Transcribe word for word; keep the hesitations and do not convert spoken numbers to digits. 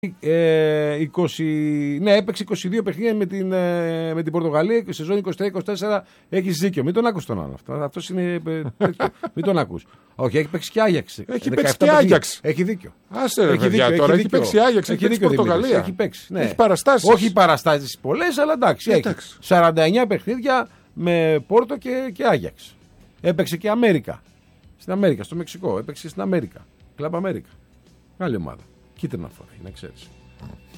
Ε, είκοσι, ναι, έπαιξε είκοσι δύο παιχνίδια με την, ε, με την Πορτογαλία και σεζόν είκοσι τρία είκοσι τέσσερα. Έχεις δίκιο. Μην τον ακούς τον άλλο. Αυτό, αυτός είναι. Ε, μην τον ακούς. Όχι, έχει παίξει και Άγιαξ. Έχει παίξει και Άγιαξ. Έχει δίκιο. Άσε ρε παιδιά τώρα. Έχει παίξει Άγιαξ. Έχει παίξει Πορτογαλία. Έχει παίξει. Ναι. Έχει παραστάσεις. Όχι παραστάσεις πολλές, αλλά εντάξει. Έχει σαράντα εννιά παιχνίδια με Πόρτο και, και Άγιαξ. Έπαιξε και Αμέρικα. Στην Αμέρικα, στο Μεξικό. Έπαιξε στην Αμέρικα. Κλαμπ Αμέρικα. Μεγάλη ομάδα. Κίτρινα φορά, να ξέρεις.